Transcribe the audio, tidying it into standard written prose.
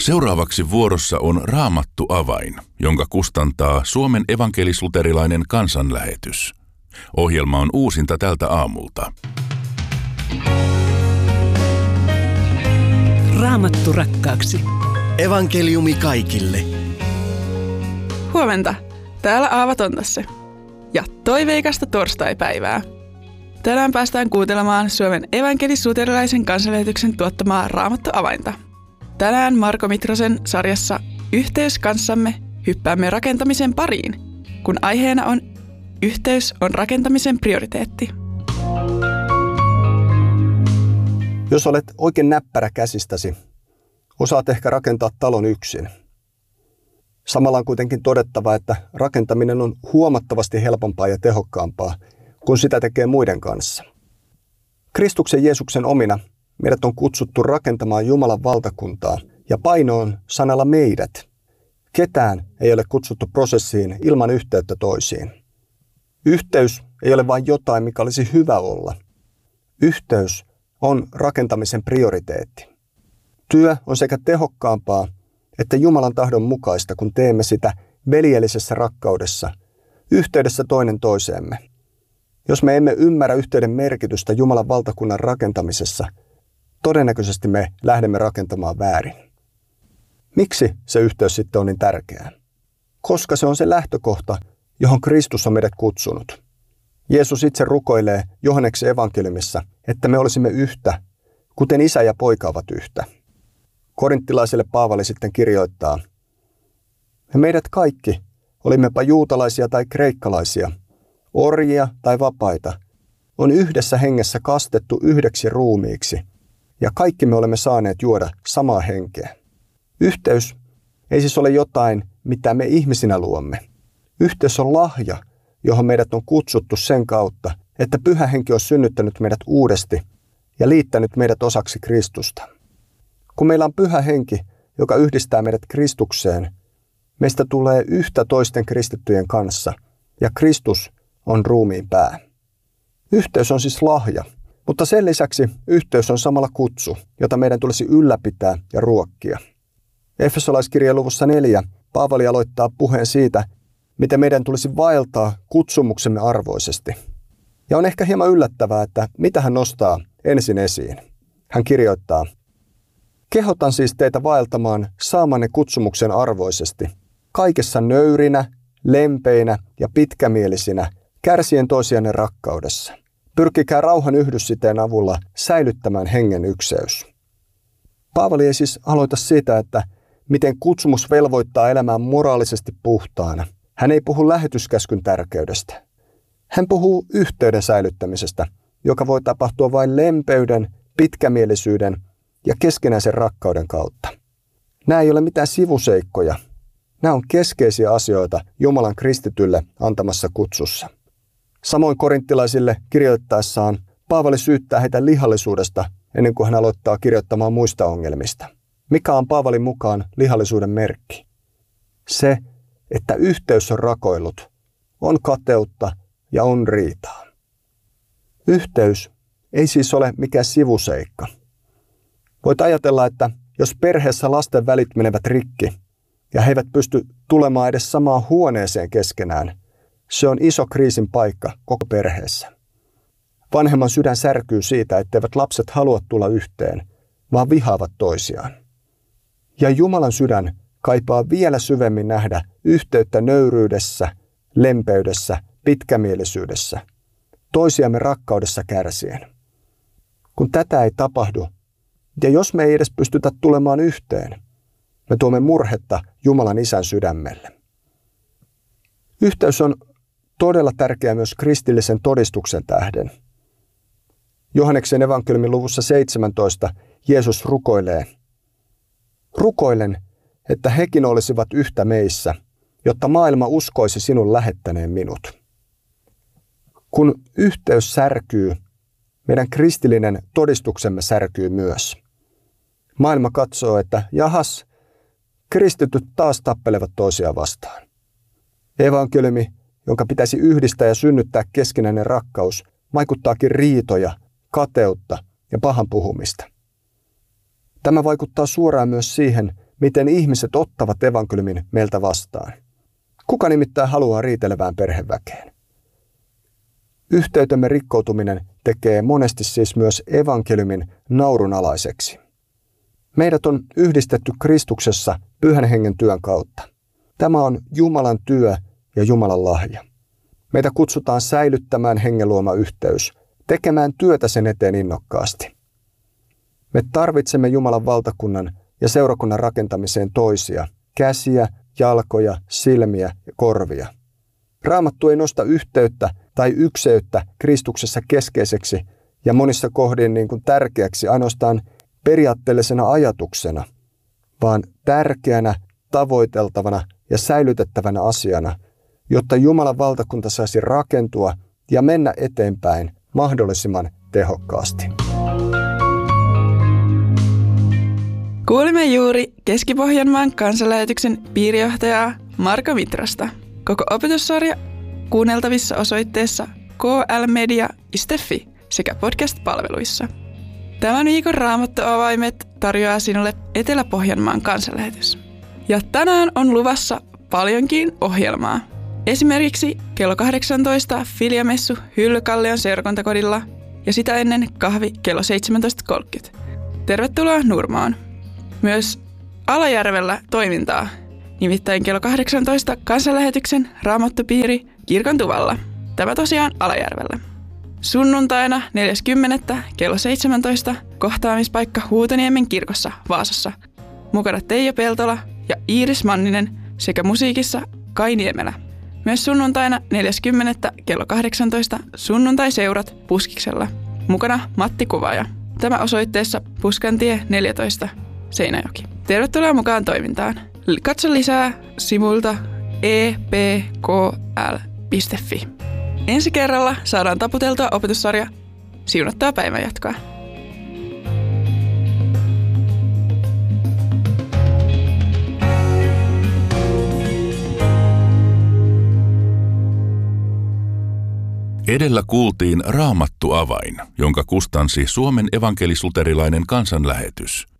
Seuraavaksi vuorossa on Raamattu avain, jonka kustantaa Suomen evankelis-luterilainen kansanlähetys. Ohjelma on uusinta tältä aamulta. Raamattu rakkaaksi. Evankeliumi kaikille. Huomenta. Täällä Aavatontossa. Ja toiveikasta torstaipäivää. Tänään päästään kuuntelemaan Suomen evankelis-luterilaisen kansanlähetyksen tuottamaa Raamattu avainta. Tänään Marko Mitrosen sarjassa Yhteys kanssamme hyppäämme rakentamisen pariin, kun aiheena on Yhteys on rakentamisen prioriteetti. Jos olet oikein näppärä käsistäsi, osaat ehkä rakentaa talon yksin. Samalla on kuitenkin todettava, että rakentaminen on huomattavasti helpompaa ja tehokkaampaa, kun sitä tekee muiden kanssa. Kristuksen Jeesuksen omina meidät on kutsuttu rakentamaan Jumalan valtakuntaa ja paino on sanalla meidät. Ketään ei ole kutsuttu prosessiin ilman yhteyttä toisiin. Yhteys ei ole vain jotain, mikä olisi hyvä olla. Yhteys on rakentamisen prioriteetti. Työ on sekä tehokkaampaa että Jumalan tahdon mukaista, kun teemme sitä veljellisessä rakkaudessa, yhteydessä toinen toiseemme. Jos me emme ymmärrä yhteyden merkitystä Jumalan valtakunnan rakentamisessa, todennäköisesti me lähdemme rakentamaan väärin. Miksi se yhteys sitten on niin tärkeää? Koska se on se lähtökohta, johon Kristus on meidät kutsunut. Jeesus itse rukoilee Johanneksen evankeliumissa, että me olisimme yhtä, kuten isä ja poika ovat yhtä. Korinttilaisille Paavali sitten kirjoittaa: ja meidät kaikki, olimmepa juutalaisia tai kreikkalaisia, orjia tai vapaita, on yhdessä hengessä kastettu yhdeksi ruumiiksi, ja kaikki me olemme saaneet juoda samaa henkeä. Yhteys ei siis ole jotain, mitä me ihmisinä luomme. Yhteys on lahja, johon meidät on kutsuttu sen kautta, että Pyhä Henki on synnyttänyt meidät uudesti ja liittänyt meidät osaksi Kristusta. Kun meillä on Pyhä Henki, joka yhdistää meidät Kristukseen, meistä tulee yhtä toisten kristittyjen kanssa, ja Kristus on ruumiin pää. Yhteys on siis lahja, mutta sen lisäksi yhteys on samalla kutsu, jota meidän tulisi ylläpitää ja ruokkia. Efesolaiskirjeen luvussa 4 Paavali aloittaa puheen siitä, miten meidän tulisi vaeltaa kutsumuksemme arvoisesti. Ja on ehkä hieman yllättävää, että mitä hän nostaa ensin esiin. Hän kirjoittaa: kehotan siis teitä vaeltamaan saamanne kutsumuksen arvoisesti, kaikessa nöyrinä, lempeinä ja pitkämielisinä, kärsien toisianne rakkaudessa. Pyrkikää rauhan yhdyssiteen avulla säilyttämään hengen ykseys. Paavali ei siis aloita siitä, että miten kutsumus velvoittaa elämään moraalisesti puhtaana. Hän ei puhu lähetyskäskyn tärkeydestä. Hän puhuu yhteyden säilyttämisestä, joka voi tapahtua vain lempeyden, pitkämielisyyden ja keskinäisen rakkauden kautta. Nämä ei ole mitään sivuseikkoja. Nämä on keskeisiä asioita Jumalan kristitylle antamassa kutsussa. Samoin korinttilaisille kirjoittaessaan Paavali syyttää heitä lihallisuudesta ennen kuin hän aloittaa kirjoittamaan muista ongelmista. Mikä on Paavalin mukaan lihallisuuden merkki? Se, että yhteys on rakoillut, on kateutta ja on riitaa. Yhteys ei siis ole mikään sivuseikka. Voit ajatella, että jos perheessä lasten välit menevät rikki ja he eivät pysty tulemaan edes samaan huoneeseen keskenään, se on iso kriisin paikka koko perheessä. Vanhemman sydän särkyy siitä, etteivät lapset halua tulla yhteen, vaan vihaavat toisiaan. Ja Jumalan sydän kaipaa vielä syvemmin nähdä yhteyttä nöyryydessä, lempeydessä, pitkämielisyydessä, toisiamme rakkaudessa kärsien. Kun tätä ei tapahdu, ja jos me ei edes pystytä tulemaan yhteen, me tuomme murhetta Jumalan Isän sydämelle. Yhteys on todella tärkeä myös kristillisen todistuksen tähden. Johanneksen evankeliumin luvussa 17 Jeesus rukoilee: rukoilen, että hekin olisivat yhtä meissä, jotta maailma uskoisi sinun lähettäneen minut. Kun yhteys särkyy, meidän kristillinen todistuksemme särkyy myös. Maailma katsoo, että jahas, kristityt taas tappelevat toisiaan vastaan. Evankeliumi, jonka pitäisi yhdistää ja synnyttää keskinäinen rakkaus, vaikuttaakin riitoja, kateutta ja pahan puhumista. Tämä vaikuttaa suoraan myös siihen, miten ihmiset ottavat evankeliumin meiltä vastaan. Kuka nimittäin haluaa riitelevään perheväkeen? Yhteytemme rikkoutuminen tekee monesti siis myös evankeliumin naurunalaiseksi. Meidät on yhdistetty Kristuksessa Pyhän Hengen työn kautta. Tämä on Jumalan työ ja Jumalan lahja. Meitä kutsutaan säilyttämään Hengen luoma yhteys, tekemään työtä sen eteen innokkaasti. Me tarvitsemme Jumalan valtakunnan ja seurakunnan rakentamiseen toisia, käsiä, jalkoja, silmiä ja korvia. Raamattu ei nosta yhteyttä tai ykseyttä Kristuksessa keskeiseksi ja monissa kohdin niin kuin tärkeäksi ainoastaan periaatteellisena ajatuksena, vaan tärkeänä, tavoiteltavana ja säilytettävänä asiana, jotta Jumalan valtakunta saisi rakentua ja mennä eteenpäin mahdollisimman tehokkaasti. Kuulimme juuri Keski-Pohjanmaan kansanlähetyksen piirijohtajaa Marko Mitrasta. Koko opetussarja kuunneltavissa osoitteessa klmedia.fi sekä podcast-palveluissa. Tämän viikon Raamattu-avaimet tarjoaa sinulle Etelä-Pohjanmaan kansanlähetys. Ja tänään on luvassa paljonkin ohjelmaa. Esimerkiksi kello 18 Filiamessu Hyllykallion seurakuntakodilla ja sitä ennen kahvi kello 17.30. Tervetuloa Nurmoon. Myös Alajärvellä toimintaa, nimittäin kello 18 kansanlähetyksen Raamattupiiri kirkon tuvalla. Tämä tosiaan Alajärvellä. Sunnuntaina 4.10. kello 17 kohtaamispaikka Huutoniemen kirkossa Vaasassa. Mukana Teijo Peltola ja Iiris Manninen sekä musiikissa Kai Niemelä. Myös sunnuntaina 4.10. kello 18 sunnuntaiseurat Puskiksella. Mukana Matti Kuvaaja. Tämä osoitteessa Puskantie 14 Seinäjoki. Tervetuloa mukaan toimintaan. Katso lisää sivulta epkl.fi. Ensi kerralla saadaan taputeltua opetussarja Siunattua päivänjatkoa. Edellä kuultiin Raamattu-avain, jonka kustansi Suomen evankelis-luterilainen kansanlähetys.